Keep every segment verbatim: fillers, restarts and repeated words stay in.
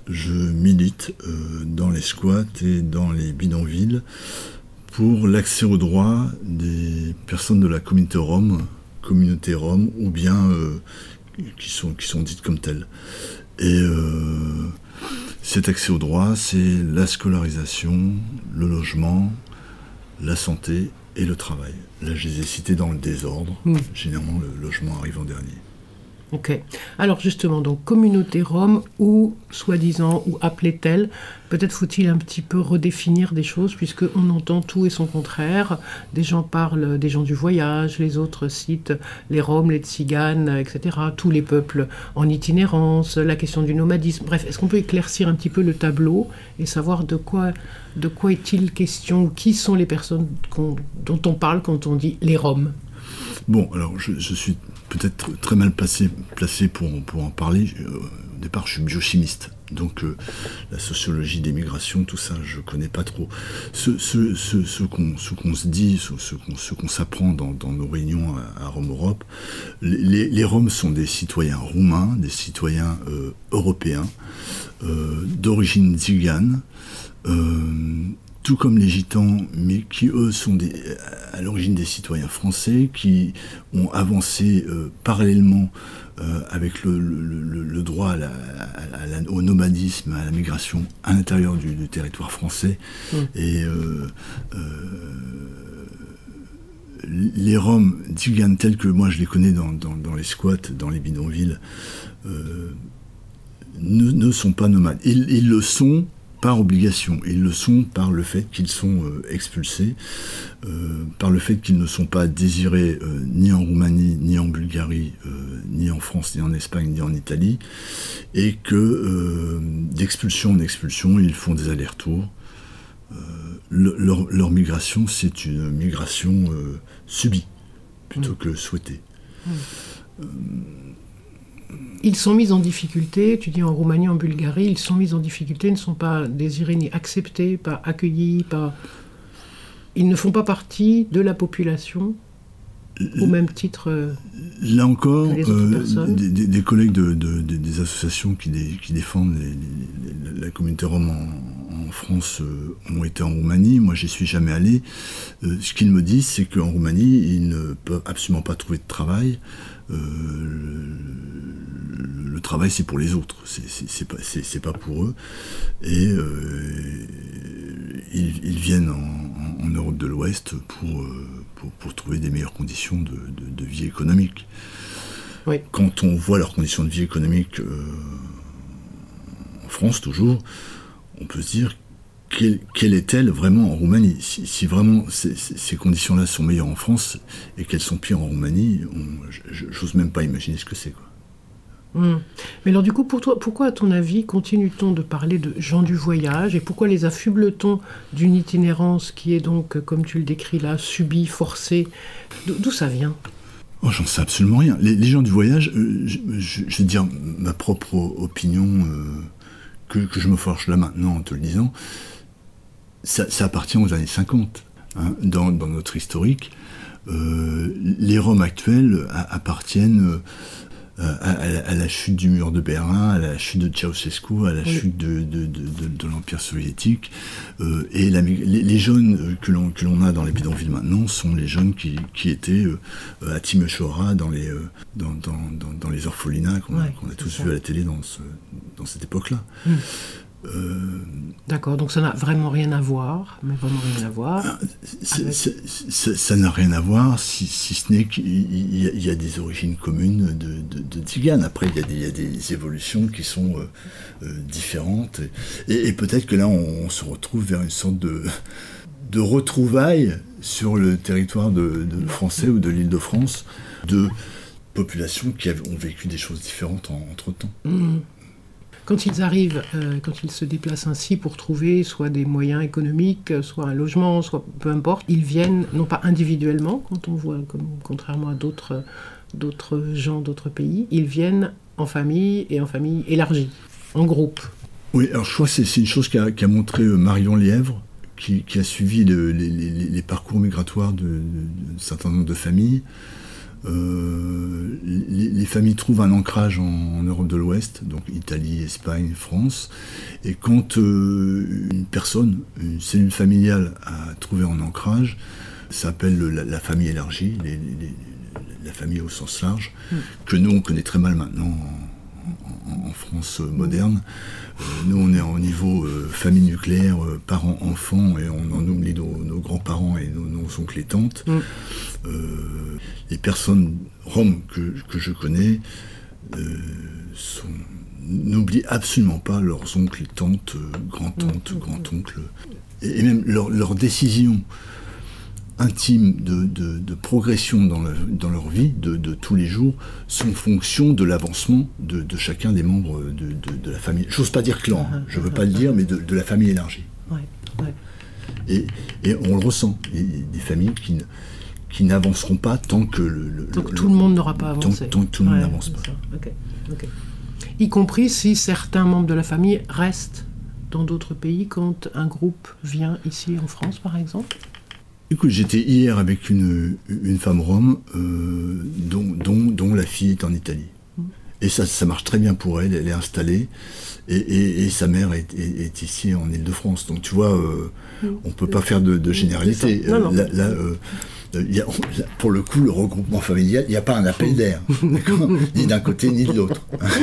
je milite euh, dans les squats et dans les bidonvilles pour l'accès aux droits des personnes de la communauté rome, communauté rome, ou bien euh, qui sont, qui sont dites comme telles. Et euh, cet accès aux droits, c'est la scolarisation, le logement, la santé et le travail. Là, je les ai cités dans le désordre. Mmh. Généralement, le logement arrive en dernier. Ok. Alors justement, donc communauté rome ou soi-disant ou appelée telle, peut-être faut-il un petit peu redéfinir des choses puisqu'on entend tout et son contraire. Des gens parlent des gens du voyage, les autres citent les Roms, les Tziganes, et cetera. Tous les peuples en itinérance, la question du nomadisme. Bref, est-ce qu'on peut éclaircir un petit peu le tableau et savoir de quoi, de quoi est-il question, qui sont les personnes qu'on, dont on parle quand on dit les Roms ? Bon, alors je, je suis peut-être très mal placé, placé pour, pour en parler. Euh, au départ, je suis biochimiste, donc euh, la sociologie des migrations, tout ça, je ne connais pas trop. Ce, ce, ce, ce, qu'on, ce qu'on se dit, ce, ce, qu'on, ce qu'on s'apprend dans, dans nos réunions à, à Rome Europe, les, les Roms sont des citoyens roumains, des citoyens euh, européens, euh, d'origine tzigane, euh, tout comme les gitans, mais qui, eux, sont des, à l'origine des citoyens français, qui ont avancé euh, parallèlement euh, avec le, le, le, le droit à la, à la, au nomadisme, à la migration à l'intérieur du, du territoire français. Mmh. Et euh, euh, les Roms tziganes tels que moi je les connais dans, dans, dans les squats, dans les bidonvilles, euh, ne, ne sont pas nomades. Ils, ils le sont par obligation. Ils le sont par le fait qu'ils sont euh, expulsés, euh, par le fait qu'ils ne sont pas désirés euh, ni en Roumanie, ni en Bulgarie, euh, ni en France, ni en Espagne, ni en Italie, et que euh, d'expulsion en expulsion, ils font des allers-retours. Euh, le, leur, leur migration, c'est une migration euh, subie, plutôt mmh. que souhaitée. Mmh. Euh, Ils sont mis en difficulté, tu dis en Roumanie, en Bulgarie, ils sont mis en difficulté, ne sont pas désirés ni acceptés, pas accueillis, pas... Ils ne font pas partie de la population au même titre euh, là encore, que les autres euh, personnes. Des, des, des collègues de, de, de, des associations qui, des, qui défendent les, les, la communauté rome en, en France euh, ont été en Roumanie. Moi, j'y suis jamais allé. Euh, ce qu'ils me disent, c'est qu'en Roumanie, ils ne peuvent absolument pas trouver de travail. Euh, le, le travail, c'est pour les autres, c'est, c'est, c'est, pas, c'est, c'est pas pour eux. Et euh, ils, ils viennent en, en Europe de l'Ouest pour, pour, pour trouver des meilleures conditions de, de, de vie économique. Oui. Quand on voit leurs conditions de vie économique euh, en France, toujours, on peut se dire quelle, quelle est-elle vraiment en Roumanie ? Si, si vraiment ces, ces conditions-là sont meilleures en France et qu'elles sont pires en Roumanie, on, j'ose même pas imaginer ce que c'est, quoi. Mmh. Mais alors du coup, pour toi, pourquoi à ton avis continue-t-on de parler de gens du voyage et pourquoi les affuble-t-on d'une itinérance qui est donc, comme tu le décris là, subie, forcée ? D'où ça vient ? Oh, j'en sais absolument rien. Les, les gens du voyage, euh, je, je, je vais dire ma propre opinion euh, que, que je me forge là maintenant en te le disant. Ça, ça appartient aux années cinquante, hein, dans, dans notre historique. Euh, les Roms actuels a, appartiennent euh, à, à, à la chute du mur de Berlin, à la chute de Ceausescu, à la oui. chute de, de, de, de, de l'Empire soviétique. Euh, et la, les, les jeunes que l'on, que l'on a dans les bidonvilles maintenant sont les jeunes qui, qui étaient euh, à Timișoara, dans les, euh, dans, dans, dans, dans les orphelinats qu'on, ouais, a, qu'on a tous vus à la télé dans, ce, dans cette époque-là. Mm. Euh... D'accord, donc ça n'a vraiment rien à voir, mais vraiment rien à voir. C'est, avec... c'est, c'est, ça n'a rien à voir, si, si ce n'est qu'il y a, il y a des origines communes de, de, de tziganes. Après, il y, a des, il y a des évolutions qui sont euh, euh, différentes. Et, et peut-être que là, on, on se retrouve vers une sorte de, de retrouvailles sur le territoire de, de français ou de l'Île-de-France, de populations qui ont vécu des choses différentes en, entre-temps. Mmh. Quand ils arrivent, euh, quand ils se déplacent ainsi pour trouver soit des moyens économiques, soit un logement, soit peu importe, ils viennent non pas individuellement, quand on voit, comme, contrairement à d'autres, d'autres gens d'autres pays, ils viennent en famille et en famille élargie, en groupe. Oui, alors je crois que c'est, c'est une chose qu'a, qu'a montré Marion Lièvre, qui, qui a suivi le, les, les, les parcours migratoires de, de, de certain nombre de familles. Euh, les, les familles trouvent un ancrage en, en Europe de l'Ouest, donc Italie, Espagne, France. Et quand euh, une personne, une cellule familiale a trouvé un ancrage, ça s'appelle la, la famille élargie, les, les, la famille au sens large, mmh. que nous on connaît très mal maintenant en, en, en France moderne. Euh, nous on est au niveau euh, famille nucléaire, euh, parents, enfants, et on en oublie nos, nos grands-parents et nos, nos oncles et tantes. Mmh. Euh, les personnes roms que, que je connais euh, sont, n'oublient absolument pas leurs oncles et tantes, euh, grands-tantes, mmh. grands-oncles, et, et même leurs leur décisions intimes de, de, de progression dans, la, dans leur vie de, de tous les jours sont fonction de l'avancement de, de chacun des membres de, de, de la famille. J'ose pas dire clan, hein, je veux pas le dire, mais de, de la famille élargie. Ouais, ouais. Et, et on le ressent. Il y a des familles qui, ne, qui n'avanceront pas tant que le, le, tant que le, tout le monde n'aura pas avancé. Tant, tant que tout le monde ouais, n'avance pas. Okay, okay. Y compris si certains membres de la famille restent dans d'autres pays quand un groupe vient ici en France, par exemple. Écoute, j'étais hier avec une, une femme rome euh, dont, dont, dont la fille est en Italie. Mmh. Et ça, ça marche très bien pour elle, elle est installée. Et, et, et sa mère est, est, est ici en Île-de-France. Donc tu vois, euh, mmh. on ne peut pas faire de, de généralité. Non, non. Là, là, euh, y a, pour le coup, le regroupement familial, il n'y a pas un appel d'air, ni d'un côté ni de l'autre.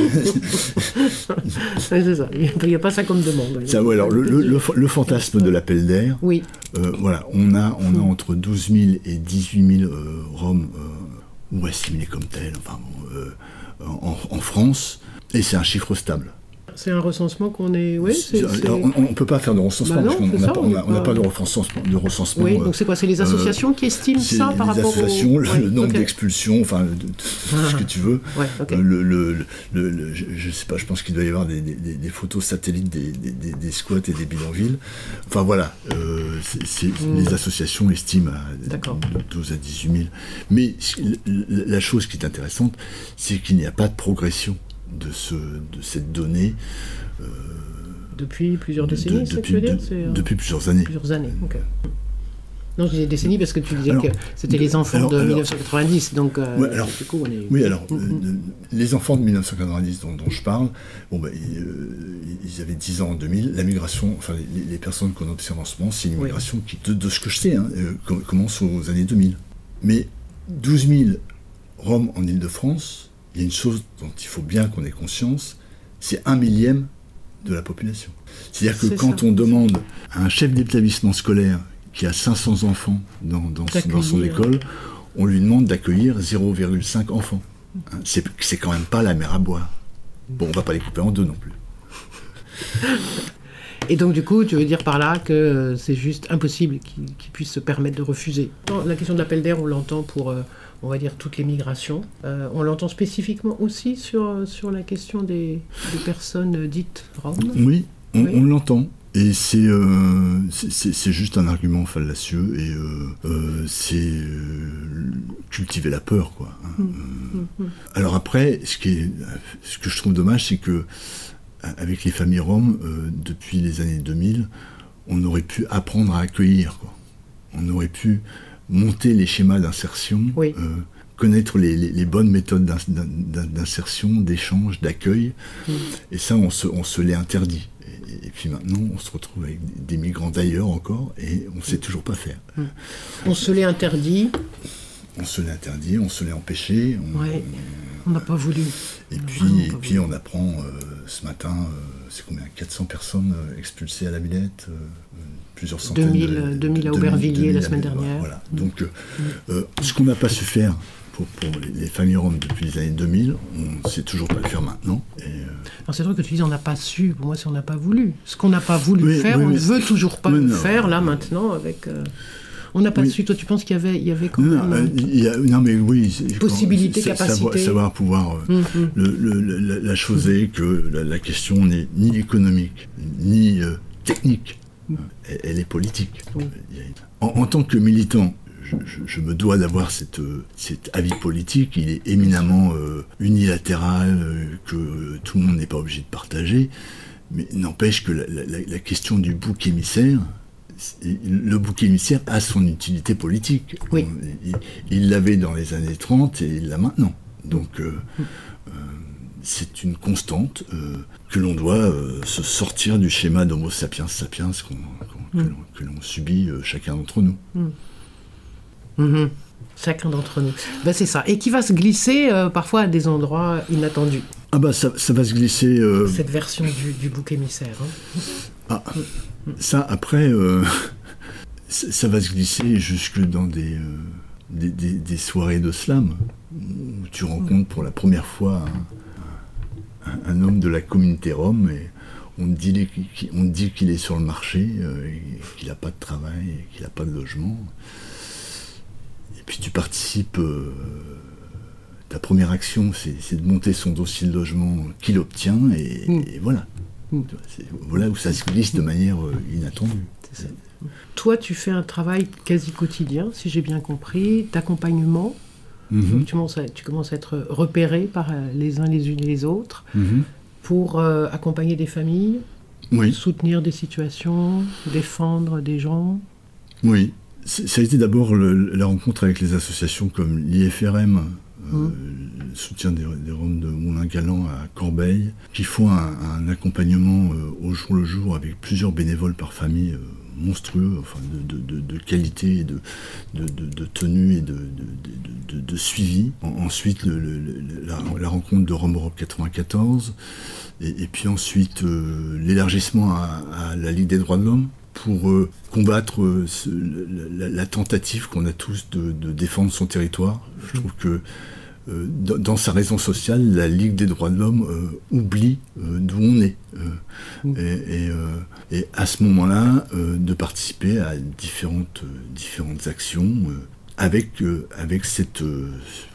C'est ça, il n'y a pas ça comme demande. Ça, ouais, alors, le, le, le, le fantasme de l'appel d'air, oui. euh, voilà, on a, on a entre douze mille et dix-huit mille euh, Roms euh, ou assimilés comme tels, enfin, bon, euh, en, en France, et c'est un chiffre stable. C'est un recensement qu'on est... Oui, c'est, c'est... On ne peut pas faire de recensement, bah non, parce qu'on n'a pas, on a, on a pas de recensement. De recensement oui, donc c'est quoi? C'est les associations euh, qui estiment ça par rapport aux... Les associations, le, ouais, le nombre okay. d'expulsions, enfin, de, de, ah, ce que tu veux. Ouais, okay. le, le, le, le, je ne sais pas, je pense qu'il doit y avoir des, des, des photos satellites des, des, des squats et des bidonvilles. Enfin voilà, euh, c'est, c'est, mm. les associations estiment à douze à dix-huit mille. Mais la chose qui est intéressante, c'est qu'il n'y a pas de progression de, ce, de cette donnée. Euh, depuis plusieurs décennies, de, c'est depuis, que tu veux dire de, c'est, euh, Depuis plusieurs années. Plusieurs années, ok. Non, je disais décennies parce que tu disais alors, que c'était les enfants alors, de alors, dix-neuf cent quatre-vingt-dix, donc euh, ouais, alors, du coup on est... Oui, alors, mm-hmm. euh, les enfants de dix-neuf cent quatre-vingt-dix dont, dont je parle, bon, bah, ils, euh, ils avaient dix ans en deux mille, la migration, enfin les, les personnes qu'on observe en ce moment, c'est une migration oui. qui, de, de ce que je sais, hein, euh, commence aux années deux mille. Mais douze mille Roms en Île-de-France, il y a une chose dont il faut bien qu'on ait conscience, c'est un millième de la population. C'est-à-dire que c'est quand ça. On demande à un chef d'établissement scolaire qui a cinq cents enfants dans, dans, dans son école, on lui demande d'accueillir zéro virgule cinq enfants. Hein, c'est, c'est quand même pas la mer à boire. Bon, on va pas les couper en deux non plus. Et donc, du coup, tu veux dire par là que c'est juste impossible qu'ils, qu'ils puissent se permettre de refuser. La question de l'appel d'air, on l'entend pour, euh, on va dire, toutes les migrations. Euh, on l'entend spécifiquement aussi sur, sur la question des, des personnes dites roms. Oui, on, oui. on l'entend. Et c'est, euh, c'est, c'est, c'est juste un argument fallacieux et euh, euh, c'est euh, cultiver la peur, quoi. Hein. Mmh, mmh, mmh. Alors après, ce, qui est, ce que je trouve dommage, c'est que avec les familles roms, euh, depuis les années deux mille, on aurait pu apprendre à accueillir, quoi. On aurait pu monter les schémas d'insertion, oui. euh, connaître les, les, les bonnes méthodes d'in, d'in, d'insertion, d'échange, d'accueil. Mmh. Et ça, on se, on se l'est interdit. Et, et puis maintenant, on se retrouve avec des migrants d'ailleurs encore, et on ne sait toujours pas faire. Mmh. On se l'est interdit. On se l'est interdit, on se l'est empêché. On, ouais. On n'a pas voulu. Et puis, et puis on apprend euh, ce matin, euh, c'est combien, quatre cents personnes euh, expulsées à la Villette, euh, plusieurs centaines. deux mille à Aubervilliers la semaine dernière. Voilà. Mmh. Donc, euh, mmh. euh, ce qu'on n'a pas su faire pour, pour les, les familles roms depuis les années deux mille, on ne sait toujours pas le faire maintenant. Et, euh... Alors, c'est vrai que tu dis on n'a pas su, pour moi c'est on n'a pas voulu. Ce qu'on n'a pas voulu oui, faire, oui, on ne veut toujours pas oui, le non. faire là maintenant avec... Euh... On n'a pas oui. su. Toi, tu penses qu'il y avait, il y avait quand non, même il y a, non, mais oui, possibilité, c'est, capacité, savoir, savoir pouvoir. Euh, mmh. le, le, la, la chose est que la, la question n'est ni économique ni euh, technique. Mmh. Elle, elle est politique. Mmh. En, en tant que militant, je, je, je me dois d'avoir cette, cet avis politique. Il est éminemment euh, unilatéral, euh, que euh, tout le monde n'est pas obligé de partager. Mais n'empêche que la, la, la question du bouc émissaire, le bouc émissaire a son utilité politique. Oui. Il, il l'avait dans les années trente et il l'a maintenant. Donc, euh, euh, c'est une constante euh, que l'on doit euh, se sortir du schéma d'Homo sapiens sapiens qu'on, qu'on, mm. que, l'on, que l'on subit euh, chacun d'entre nous. Mm. Mm-hmm. Chacun d'entre nous. Ben, c'est ça. Et qui va se glisser euh, parfois à des endroits inattendus. Ah bah ça, ça va se glisser... Euh... Cette version du, du bouc émissaire. Hein. Ah, mm. ça après, euh, ça, ça va se glisser jusque dans des... Euh... Des, des, des soirées de slam où tu rencontres pour la première fois un, un, un homme de la communauté rome et on te dit, on te dit qu'il est sur le marché, euh, et qu'il n'a pas de travail, et qu'il n'a pas de logement. Et puis tu participes, euh, ta première action c'est, c'est de monter son dossier de logement qu'il obtient et, mmh. et voilà. Mmh. C'est, voilà où ça se glisse de manière euh, inattendue. C'est ça. Toi, tu fais un travail quasi quotidien, si j'ai bien compris, d'accompagnement. Mm-hmm. Donc, tu, commences à, tu commences à être repéré par les uns les unes et les autres mm-hmm. pour euh, accompagner des familles, oui. soutenir des situations, défendre des gens. Oui, C'est, ça a été d'abord le, la rencontre avec les associations comme l'I F R M, euh, mm. le soutien des, des Roms de Moulin-Galant à Corbeil, qui font un, un accompagnement euh, au jour le jour avec plusieurs bénévoles par famille, euh, monstrueux, enfin de, de, de, de qualité, de, de, de, de tenue et de, de, de, de suivi. En, ensuite, le, le, la, la rencontre de Rome Europe quatre-vingt-quatorze, et, et puis ensuite euh, l'élargissement à, à la Ligue des droits de l'homme pour euh, combattre euh, ce, la, la tentative qu'on a tous de, de défendre son territoire. Je trouve que Euh, dans, dans sa raison sociale, la Ligue des droits de l'homme euh, oublie euh, d'où on est. Euh, mmh. et, et, euh, et à ce moment-là, euh, de participer à différentes, euh, différentes actions euh, avec, euh, avec cette, euh,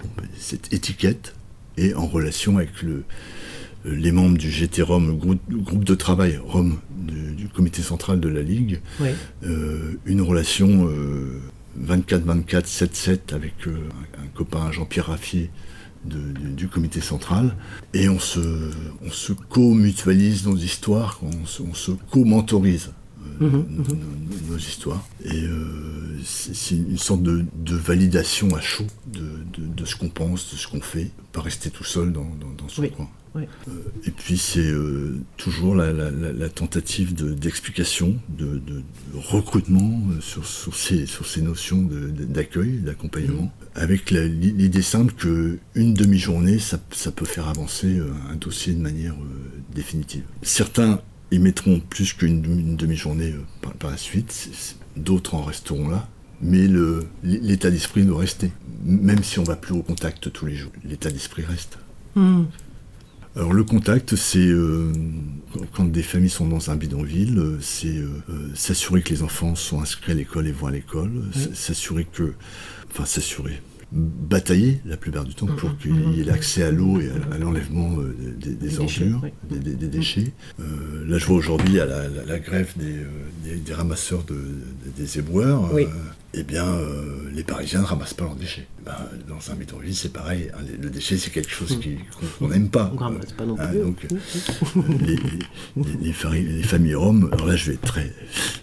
cette étiquette et en relation avec le, euh, les membres du G T Rome, le groupe, le groupe de travail Rome du, du comité central de la Ligue, oui. euh, une relation... Euh, vingt-quatre vingt-quatre, sept sept avec euh, un, un copain Jean-Pierre Raffier de, du, du comité central et on se, on se co-mutualise nos histoires, on se, on se co-mentorise euh, mmh, nos, mmh. nos, nos histoires et euh, c'est, c'est une sorte de, de validation à chaud de, de, de ce qu'on pense, de ce qu'on fait, pas rester tout seul dans, dans, dans son oui. coin. Oui. Euh, et puis c'est euh, toujours la, la, la, la tentative de, d'explication, de, de, de recrutement euh, sur, sur, ces, sur ces notions de, de, d'accueil, d'accompagnement, mmh. avec la, l'idée simple qu'une demi-journée, ça, ça peut faire avancer euh, un dossier de manière euh, définitive. Certains y mettront plus qu'une une demi-journée euh, par, par la suite, c'est, c'est, d'autres en resteront là. Mais le, l'état d'esprit doit rester. Même si on ne va plus au contact tous les jours, l'état d'esprit reste. Mmh. Alors le contact, c'est euh, quand des familles sont dans un bidonville, euh, c'est euh, s'assurer que les enfants sont inscrits à l'école et vont à l'école, oui. s'assurer que, enfin s'assurer, batailler la plupart du temps pour qu'il y ait l'accès à l'eau et à, à l'enlèvement euh, des, des, des ordures, déchets, oui. des, des, des déchets. Euh, là je vois aujourd'hui à la, la, la grève des, euh, des, des ramasseurs de, de, des éboueurs, oui. euh, eh bien euh, les Parisiens ne ramassent pas leurs déchets. Ben, dans un bidonville c'est pareil, hein, le déchet c'est quelque chose qui, qu'on n'aime pas. On ne ramasse pas non plus. Hein, donc, les, les, les, familles, les familles roms, alors là je vais être très...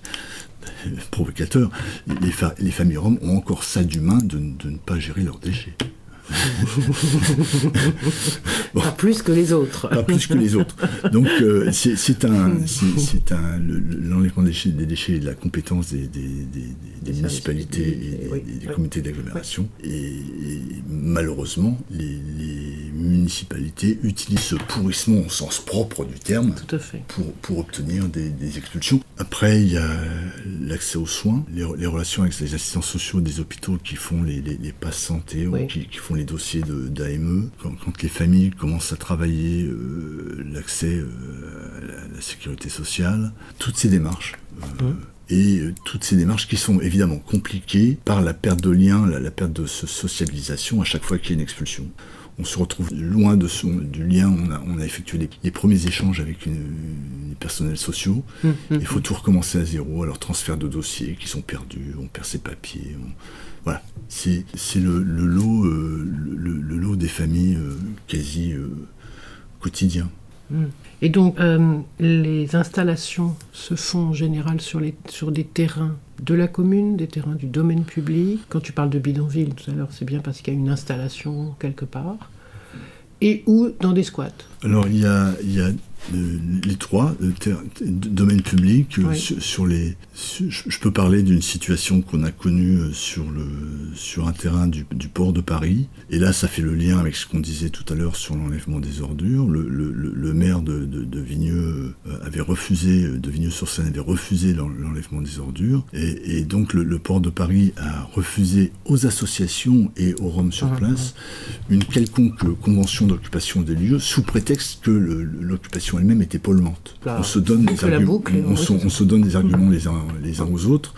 provocateur, les, fa- les familles roms ont encore ça d'humain de, de ne pas gérer leurs déchets. Bon. Pas plus que les autres. Pas plus que les autres. Donc euh, c'est, c'est un, c'est, c'est un le, l'enlèvement des déchets, des déchets est de la compétence des, des, des, des municipalités et des, oui. des, des comités d'agglomération. Oui. Et, et malheureusement, les, les municipalités utilisent ce pourrissement au sens propre du terme. Tout à fait. Pour, pour obtenir des, des expulsions. Après, il y a l'accès aux soins, les, les relations avec les assistants sociaux des hôpitaux qui font les, les, les passes santé, oui. qui, qui font les dossiers de, d'A M E. Quand, quand les familles commencent à travailler euh, l'accès euh, à la, la sécurité sociale, toutes ces démarches. Euh, mmh. Et euh, toutes ces démarches qui sont évidemment compliquées par la perte de lien, la, la perte de sociabilisation à chaque fois qu'il y a une expulsion. On se retrouve loin de son, du lien, on a, on a effectué les, les premiers échanges avec une, les personnels sociaux, mmh, il mmh. faut tout recommencer à zéro, alors transfert de dossiers qui sont perdus, on perd ses papiers, on... voilà. C'est, c'est le, le, lot, euh, le, le lot des familles euh, quasi euh, quotidien. Mmh. Et donc, euh, les installations se font en général sur, les, sur des terrains de la commune, des terrains du domaine public. Quand tu parles de bidonville tout à l'heure, c'est bien parce qu'il y a une installation quelque part. Et ou dans des squats. Alors, il y a, il y a euh, les trois, euh, ter- domaine public, euh, Oui. sur, sur les... Sur, je peux parler d'une situation qu'on a connue euh, sur, le, sur un terrain du, du port de Paris. Et là, ça fait le lien avec ce qu'on disait tout à l'heure sur l'enlèvement des ordures. Le, le, le maire de, de, de Vigneux euh, avait refusé, de Vigneux-sur-Seine avait refusé l'enlèvement des ordures. Et, et donc, le, le port de Paris a refusé aux associations et aux Roms sur Mmh. place une quelconque convention d'occupation des lieux sous prétexte que le, l'occupation elle-même était polluante. Là, on se donne des la arguments, boucle, on, oui, se, c'est on se donne des arguments les uns, les uns aux autres.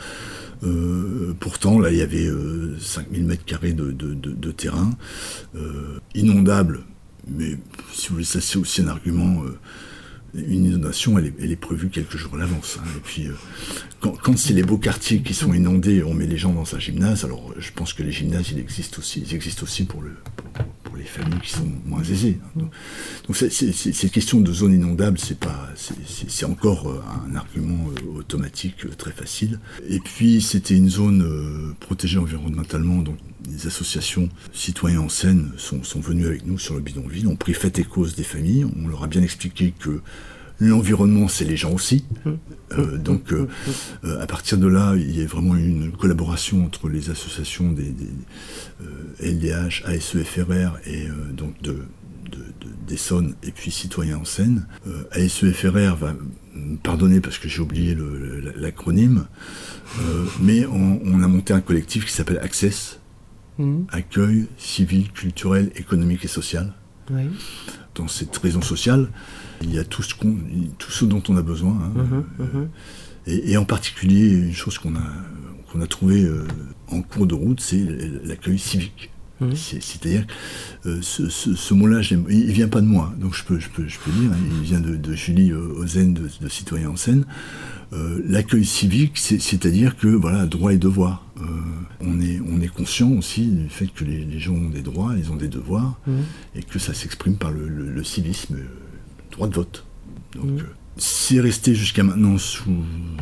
Euh, pourtant, là, il y avait euh, cinq mille mètres carrés de, de, de, de terrain, euh, inondable, mais si vous voulez, ça c'est aussi un argument. Euh, Une inondation, elle est, elle est prévue quelques jours à l'avance. Hein. Et puis, euh, quand, quand c'est les beaux quartiers qui sont inondés, on met les gens dans un gymnase. Alors, je pense que les gymnases, ils existent aussi, ils existent aussi pour, le, pour, pour les familles qui sont moins aisées. Hein. Donc, donc c'est, c'est, c'est, ces questions de zone inondable, c'est, pas, c'est, c'est, c'est encore un argument euh, automatique euh, très facile. Et puis, c'était une zone euh, protégée environnementalement. Donc, les associations citoyens en Seine sont, sont venues avec nous sur le bidonville, ont pris fait et cause des familles, on leur a bien expliqué que l'environnement, c'est les gens aussi. Euh, donc, euh, euh, à partir de là, il y a vraiment une collaboration entre les associations des, des euh, L D H, A S E F R R et euh, donc de, de, de, d'Essonne et puis Citoyens en Seine. Euh, A S E F R R va me pardonner parce que j'ai oublié le, le, l'acronyme, euh, mais on, on a monté un collectif qui s'appelle Access. Mmh. Accueil civil, culturel, économique et social. Oui. Dans cette raison sociale, il y a tout ce, qu'on, tout ce dont on a besoin. Hein. Mmh, mmh. Et, et en particulier, une chose qu'on a, qu'on a trouvée euh, en cours de route, c'est l'accueil civique. Mmh. C'est, c'est-à-dire, euh, ce, ce, ce mot-là, il ne vient pas de moi, donc je peux, je peux, je peux dire, hein, il vient de, de Julie Ozen, de, de Citoyens en Seine. Euh, l'accueil civique, c'est, c'est-à-dire que, voilà, droits et devoirs. Euh, on, est, on est conscient aussi du fait que les, les gens ont des droits, ils ont des devoirs, mmh. et que ça s'exprime par le, le, le civisme, le droit de vote. Donc, mmh. euh, c'est resté jusqu'à maintenant sous,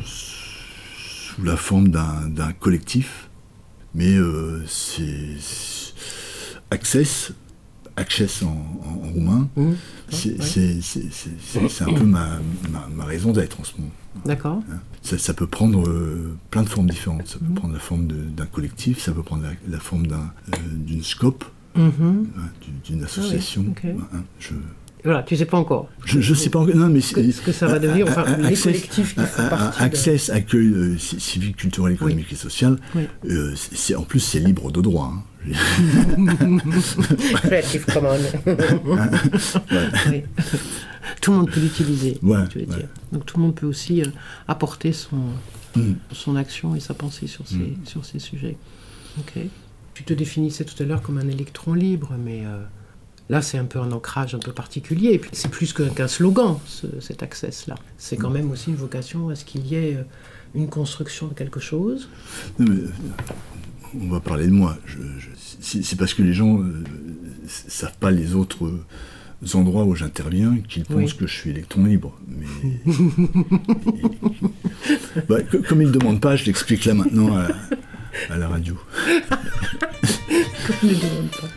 sous la forme d'un, d'un collectif, mais euh, c'est, c'est Access, Access en, en, en roumain, mmh. c'est, ouais. c'est, c'est, c'est, c'est, c'est un peu ma, ma, ma raison d'être en ce moment. D'accord. Ça, ça peut prendre euh, plein de formes différentes. Ça peut mmh. prendre la forme de, d'un collectif, ça peut prendre la, la forme d'un, euh, d'une scope, mmh. hein, d'une association. Ah oui. Okay. Hein, je... Voilà, tu ne sais pas encore. Je ne sais pas encore. Non, mais ce que, ce que ça va devenir, enfin, a, a, les access, collectifs qui font partie. Access, de... accueil euh, civique, culturel, économique oui. et social. Oui. Euh, c'est, en plus, c'est libre de droit. Hein. Creative Commons. Oui. Tout le monde peut l'utiliser, ouais, tu veux ouais. dire. Donc tout le monde peut aussi euh, apporter son, mm. son action et sa pensée sur ces, mm. sur ces sujets. Okay. Tu te définissais tout à l'heure comme un électron libre, mais euh, là c'est un peu un ancrage un peu particulier. Et puis c'est plus qu'un slogan, ce, cet access-là. C'est quand même aussi une vocation à ce qu'il y ait euh, une construction de quelque chose. Non, mais, on va parler de moi. Je, je, c'est, c'est parce que les gens ne euh, savent pas les autres... Euh, endroits où j'interviens qu'ils pensent oui. que je suis électron libre. Mais bah, que, comme ils ne demandent pas, je l'explique là maintenant à, à la radio. Comme ils ne demandent pas.